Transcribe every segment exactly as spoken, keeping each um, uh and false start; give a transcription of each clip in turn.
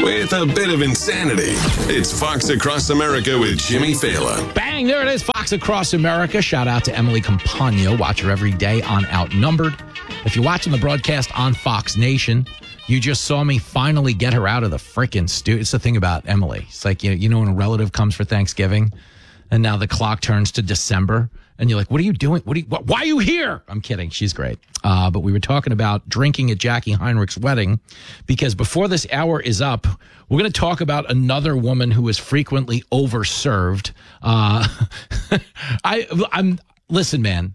with a bit of insanity. It's Fox Across America with Jimmy Fallon. Bang, there it is, Fox Across America. Shout out to Emily Campagno. Watch her every day on Outnumbered. If you're watching the broadcast on Fox Nation, you just saw me finally get her out of the frickin' studio. It's the thing about Emily. It's like, you know, you know when a relative comes for Thanksgiving and now the clock turns to December and you're like, what are you doing? What are you, wh- why are you here? I'm kidding. She's great. Uh, but we were talking about drinking at Jackie Heinrich's wedding because before this hour is up, we're going to talk about another woman who is frequently overserved. Uh, I, I'm, listen, man,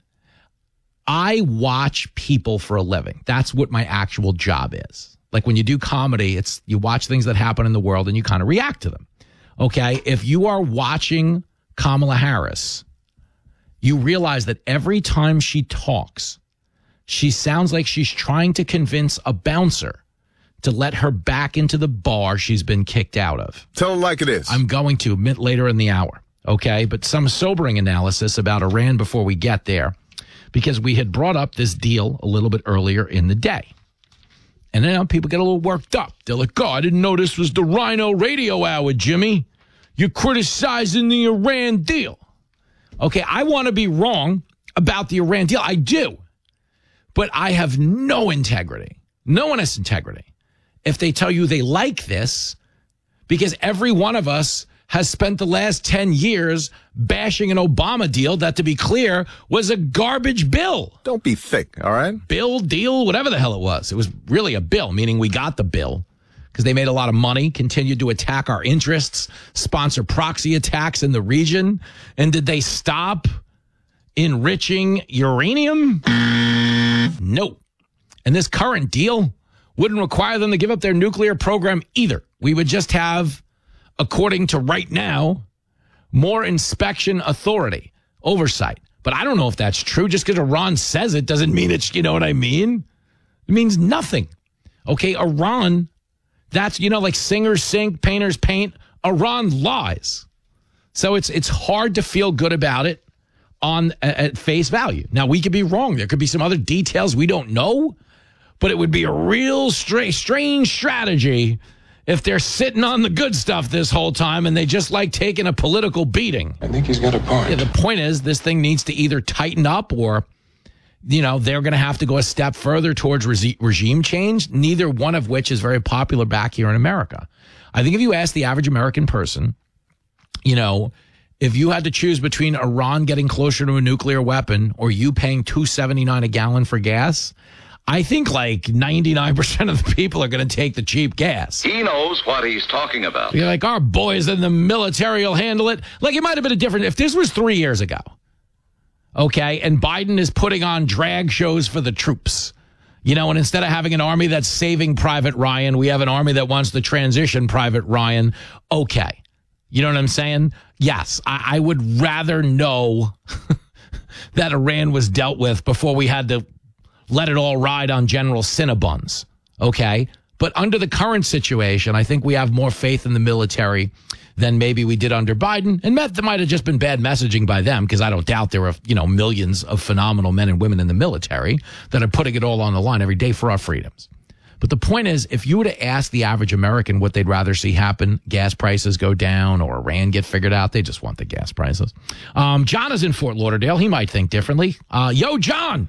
I watch people for a living. That's what my actual job is. Like when you do comedy, it's you watch things that happen in the world and you kind of react to them. Okay. If you are watching Kamala Harris, you realize that every time she talks, she sounds like she's trying to convince a bouncer to let her back into the bar she's been kicked out of. Tell them like it is. I'm going to admit later in the hour. Okay. But some sobering analysis about Iran before we get there, because we had brought up this deal a little bit earlier in the day. And then people get a little worked up. They're like, oh, I didn't know this was the Rhino Radio Hour, Jimmy. You're criticizing the Iran deal. Okay, I want to be wrong about the Iran deal. I do. But I have no integrity. No one has integrity. If they tell you they like this, because every one of us has spent the last ten years bashing an Obama deal that, to be clear, was a garbage bill. Don't be thick, all right? Bill, deal, whatever the hell it was. It was really a bill, meaning we got the bill because they made a lot of money, continued to attack our interests, sponsor proxy attacks in the region. And did they stop enriching uranium? No. And this current deal wouldn't require them to give up their nuclear program either. We would just have, according to right now, more inspection authority, oversight. But I don't know if that's true. Just because Iran says it doesn't mean it's, you know what I mean? It means nothing. Okay, Iran, that's, you know, like singers sing, painters paint. Iran lies. So it's it's hard to feel good about it on at face value. Now, we could be wrong. There could be some other details we don't know, but it would be a real stra- strange strategy if they're sitting on the good stuff this whole time and they just like taking a political beating. I think he's got a point. Yeah, the point is this thing needs to either tighten up or, you know, they're going to have to go a step further towards re- regime change, neither one of which is very popular back here in America. I think if you ask the average American person, you know, if you had to choose between Iran getting closer to a nuclear weapon or you paying two seventy-nine a gallon for gas, I think like ninety-nine percent of the people are going to take the cheap gas. He knows what he's talking about. You're like, our boys in the military will handle it. Like, it might have been a different, if this was three years ago, okay, and Biden is putting on drag shows for the troops, you know, and instead of having an army that's saving Private Ryan, we have an army that wants to transition Private Ryan. Okay. You know what I'm saying? Yes, I, I would rather know that Iran was dealt with before we had to let it all ride on General Cinnabons, okay? But under the current situation, I think we have more faith in the military than maybe we did under Biden. And that might have just been bad messaging by them, because I don't doubt there are, you know, millions of phenomenal men and women in the military that are putting it all on the line every day for our freedoms. But the point is, if you were to ask the average American what they'd rather see happen, gas prices go down or Iran get figured out, they just want the gas prices. Um, John is in Fort Lauderdale. He might think differently. Uh, yo, John.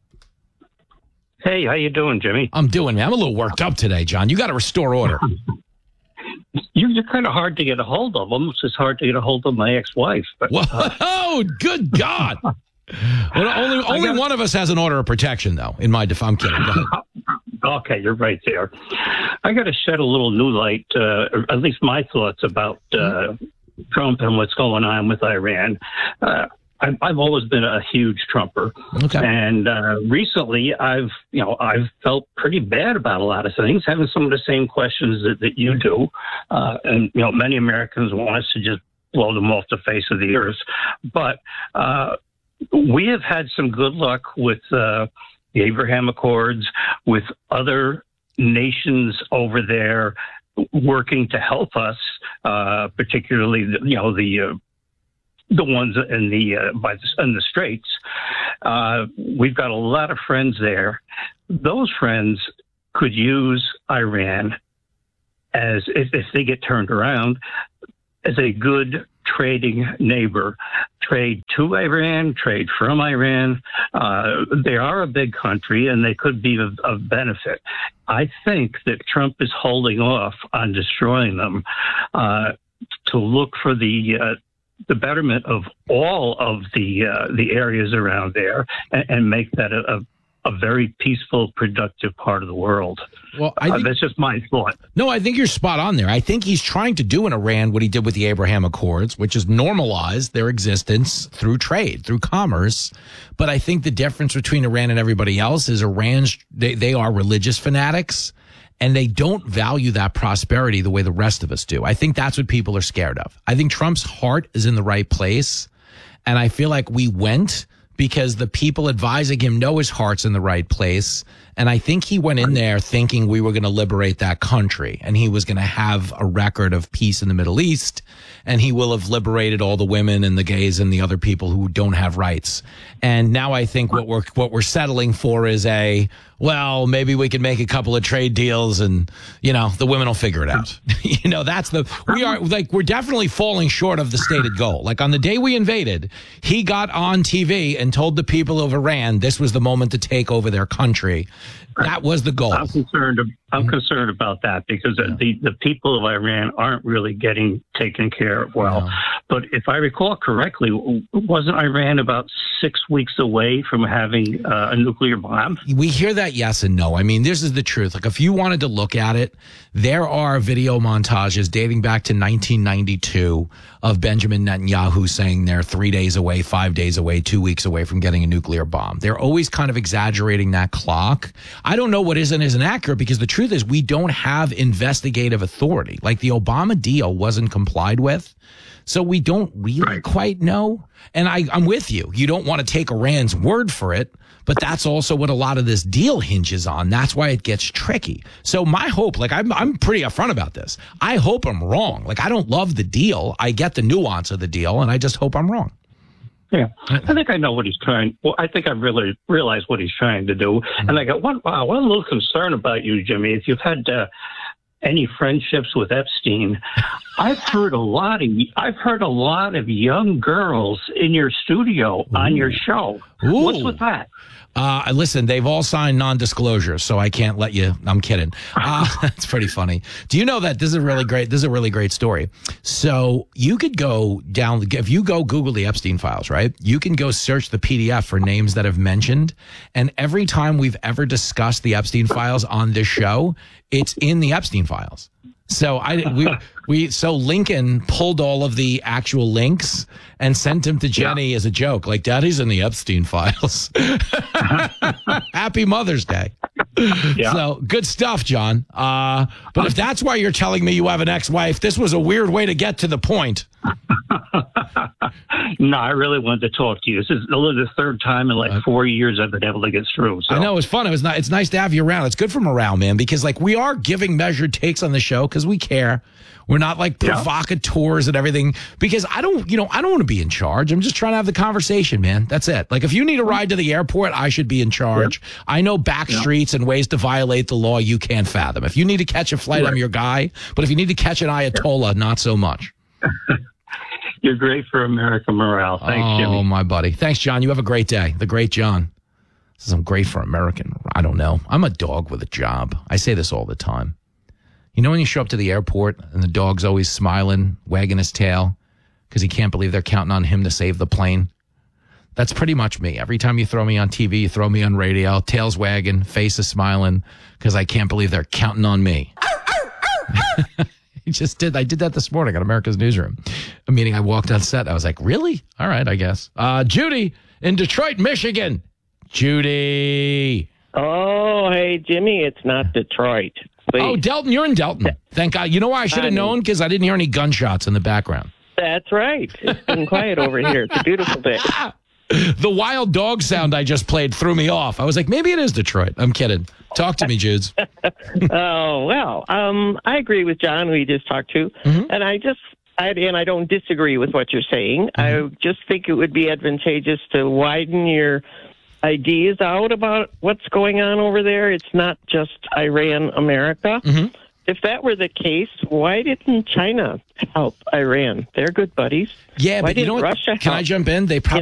Hey, how you doing, Jimmy? I'm doing, man. I'm a little worked up today, John. You got to restore order. You, you're kind of hard to get a hold of. Almost as hard to get a hold of my ex-wife. But, Whoa, uh, good God. Well, only only got, one of us has an order of protection, though, in my defense. I'm kidding. Go ahead. Okay, you're right there. I got to shed a little new light, uh, or at least my thoughts about uh, Trump and what's going on with Iran. Uh, I've, I've always been a huge Trumper, okay. and uh, recently I've, you know, I've felt pretty bad about a lot of things, having some of the same questions that, that you do, uh, and you know, many Americans want us to just blow them off the face of the earth, but uh, we have had some good luck with uh, the Abraham Accords, with other nations over there working to help us, uh, particularly, the, you know, the uh, the ones in the uh, by the, in the Straits. Uh, we've got a lot of friends there. Those friends could use Iran as if, if they get turned around, as a good trading neighbor. Trade to Iran, trade from Iran. Uh, they are a big country, and they could be of, of benefit. I think that Trump is holding off on destroying them uh, to look for the uh, the betterment of all of the uh, the areas around there, and, and make that a, a a very peaceful, productive part of the world. Well, I think, uh, that's just my thought. No, I think you're spot on there. I think he's trying to do in Iran what he did with the Abraham Accords, which is normalize their existence through trade, through commerce. But I think the difference between Iran and everybody else is Iran's, they, they are religious fanatics, and they don't value that prosperity the way the rest of us do. I think that's what people are scared of. I think Trump's heart is in the right place, and I feel like we went because the people advising him know his heart's in the right place. And I think he went in there thinking we were going to liberate that country, and he was going to have a record of peace in the Middle East, and he will have liberated all the women and the gays and the other people who don't have rights. And now I think what we're what we're settling for is a, well, maybe we can make a couple of trade deals and, you know, the women will figure it out. You know, that's the, we are like, we're definitely falling short of the stated goal. Like on the day we invaded, he got on T V and told the people of Iran this was the moment to take over their country. That was the goal. I'm concerned. I'm concerned about that because Yeah. the, the people of Iran aren't really getting taken care of well. No. But if I recall correctly, wasn't Iran about six weeks away from having uh, a nuclear bomb? We hear that yes and no. I mean, this is the truth. Like if you wanted to look at it, there are video montages dating back to nineteen ninety-two of Benjamin Netanyahu saying they're three days away, five days away, two weeks away from getting a nuclear bomb. They're always kind of exaggerating that clock. I don't know what is and isn't accurate because the truth is we don't have investigative authority. Like the Obama deal wasn't complied with. So we don't really Right. quite know. And I, I'm with you. You don't want to take Iran's word for it, but that's also what a lot of this deal hinges on. That's why it gets tricky. So my hope, like I'm, I'm pretty upfront about this. I hope I'm wrong. Like I don't love the deal. I get the nuance of the deal, and I just hope I'm wrong. Yeah, I think I know what he's trying. Well, I think I really realize what he's trying to do. Mm-hmm. And I got one, uh, one little concern about you, Jimmy. If you've had uh, any friendships with Epstein, I've heard a lot of I've heard a lot of young girls in your studio on your show. Ooh. What's with that? Uh, listen, they've all signed non-disclosure, so I can't let you. I'm kidding. Uh, that's pretty funny. Do you know that this is a really great? This is a really great story. So you could go down if you go Google the Epstein files, right? You can go search the P D F for names that have mentioned, and every time we've ever discussed the Epstein files on this show, it's in the Epstein files. So I we we so Lincoln pulled all of the actual links and sent them to Jenny yeah. as a joke, like Daddy's in the Epstein files. Happy Mother's Day. Yeah. So good stuff, John. Uh, but if that's why you're telling me you have an ex-wife, this was a weird way to get to the point. No, I really wanted to talk to you. This is only the third time in like four years I've been able to get through. So. I know it was fun. It was not. It's nice to have you around. It's good for morale, man, because like we are giving measured takes on the show because we care. We're not like provocateurs and everything because I don't, you know, I don't want to be in charge. I'm just trying to have the conversation, man. That's it. Like if you need a ride to the airport, I should be in charge. Yep. I know back yep. streets and ways to violate the law you can't fathom. If you need to catch a flight, right. I'm your guy. But if you need to catch an Ayatollah, yep. not so much. You're great for American morale. Thanks, oh, Jimmy. Oh, my buddy. Thanks, John. You have a great day. The great John. This is I'm great for American. I don't know. I'm a dog with a job. I say this all the time. You know when you show up to the airport and the dog's always smiling, wagging his tail because he can't believe they're counting on him to save the plane? That's pretty much me. Every time you throw me on T V, you throw me on radio, tail's wagging, face is smiling because I can't believe they're counting on me. He just did. I did that this morning on America's Newsroom. A meeting I walked on set. I was like, really? All right, I guess. Uh, Judy in Detroit, Michigan. Judy. Oh, hey, Jimmy. It's not Detroit. Please. Oh, Delton. You're in Delton. Thank God. You know why I should have known? Because I didn't hear any gunshots in the background. That's right. It's been quiet over here. It's a beautiful day. The wild dog sound I just played threw me off. I was like, maybe it is Detroit. I'm kidding. Talk to me, Judes. Oh, well, um, I agree with John, who you just talked to. Mm-hmm. And I just, I, and I don't disagree with what you're saying. Mm-hmm. I just think it would be advantageous to widen your ideas out about what's going on over there. It's not just Iran, America. Mm-hmm. if that were the case, why didn't China help Iran? They're good buddies. Yeah, why but you didn't know what? Russia Can help? I jump in? They probably